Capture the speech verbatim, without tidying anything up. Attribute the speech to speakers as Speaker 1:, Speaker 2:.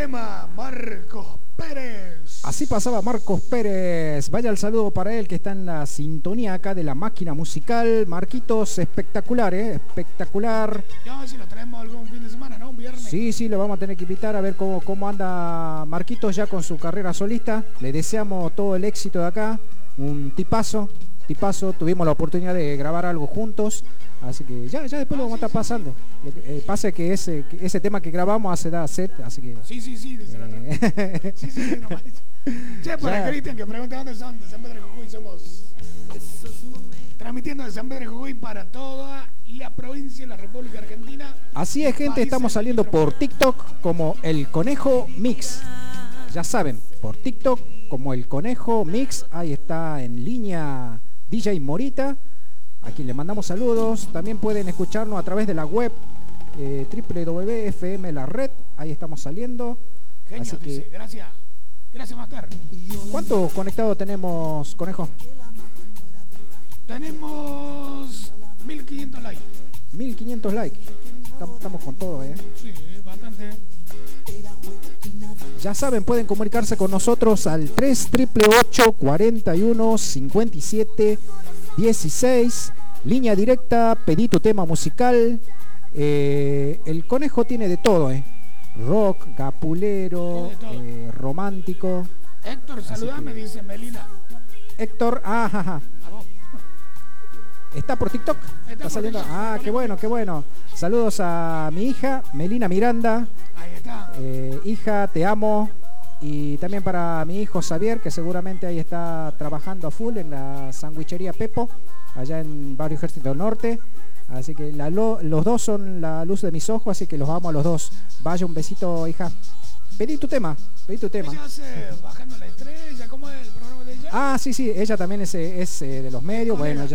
Speaker 1: tema, Marcos Pérez.
Speaker 2: Así pasaba Marcos Pérez. Vaya el saludo para él que está en la sintonía acá de la máquina musical. Marquitos, espectacular, ¿eh? Espectacular.
Speaker 1: Ya a ver si lo traemos algún fin de semana, ¿no? Un viernes.
Speaker 2: Sí, sí, lo vamos a tener que invitar a ver cómo, cómo anda Marquitos ya con su carrera solista. Le deseamos todo el éxito de acá. Un tipazo, tipazo. Tuvimos la oportunidad de grabar algo juntos. Así que ya, ya después ah, lo vamos sí, a estar pasando. Sí. Lo que eh, pasa es que ese, que ese tema que grabamos hace da set, así que...
Speaker 1: Sí, sí, sí, dice eh... la sí, sí, sí, no Che, para Cristian que pregunta dónde son, de San Pedro de Jujuy somos transmitiendo de San Pedro de Jujuy para toda la provincia de la República Argentina.
Speaker 2: Así es, gente, estamos saliendo por TikTok como El Conejo Mix. Ya saben, por TikTok como El Conejo Mix, ahí está en línea D J Morita, a quien le mandamos saludos. También pueden escucharnos a través de la web eh, doble u doble u doble u punto f m la red, ahí estamos saliendo.
Speaker 1: Genio,
Speaker 2: así que...
Speaker 1: dice, gracias. Gracias, Master.
Speaker 2: ¿Cuántos conectados tenemos, Conejo?
Speaker 1: Tenemos mil quinientos likes.
Speaker 2: mil quinientos likes. Estamos, estamos con todo, ¿eh?
Speaker 1: Sí, bastante.
Speaker 2: Ya saben, pueden comunicarse con nosotros al tres ocho ocho ocho, cuarenta y uno, cincuenta y siete, dieciséis. Línea directa, pedí tu tema musical. Eh, el Conejo tiene de todo, ¿eh? Rock, gapulero, eh, romántico.
Speaker 1: Héctor, saludame, que... dice Melina.
Speaker 2: Héctor, ah, ajá. ¿Está por TikTok?
Speaker 1: Está,
Speaker 2: ¿Está
Speaker 1: por
Speaker 2: saliendo?
Speaker 1: TikTok.
Speaker 2: Ah, qué bueno, qué bueno. Saludos a mi hija, Melina Miranda.
Speaker 1: Ahí está.
Speaker 2: Eh, hija, te amo. Y también para mi hijo Xavier, que seguramente ahí está trabajando a full en la sandwichería Pepo, allá en Barrio Ejército del Norte. Así que la, lo, los dos son la luz de mis ojos, así que los amo a los dos. Vaya, un besito, hija. Pedí tu tema, pedí tu tema.
Speaker 1: Ella hace Bajando la Estrella, ¿cómo es el programa de ella?
Speaker 2: Ah, sí, sí, ella también es, es eh, de los medios. Bueno,